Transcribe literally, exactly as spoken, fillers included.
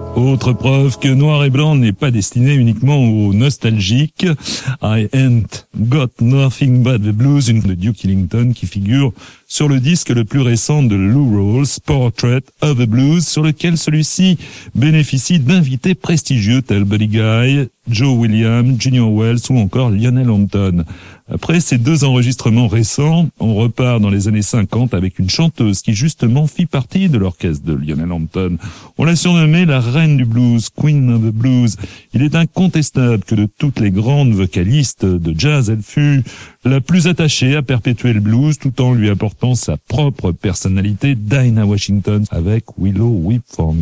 Autre preuve que Noir et Blanc n'est pas destiné uniquement aux nostalgiques. I Ain't Got Nothing But the Blues de Duke Ellington qui figure sur le disque le plus récent de Lou Rawls, Portrait of the Blues, sur lequel celui-ci bénéficie d'invités prestigieux tels Buddy Guy, Joe Williams, Junior Wells ou encore Lionel Hampton. Après ces deux enregistrements récents, on repart dans les années cinquante avec une chanteuse qui justement fit partie de l'orchestre de Lionel Hampton. On l'a surnommée la reine du blues, Queen of the Blues. Il est incontestable que de toutes les grandes vocalistes de jazz, elle fut la plus attachée à perpétuer le blues tout en lui apportant sa propre personnalité, Dinah Washington avec Willow Whip for Me.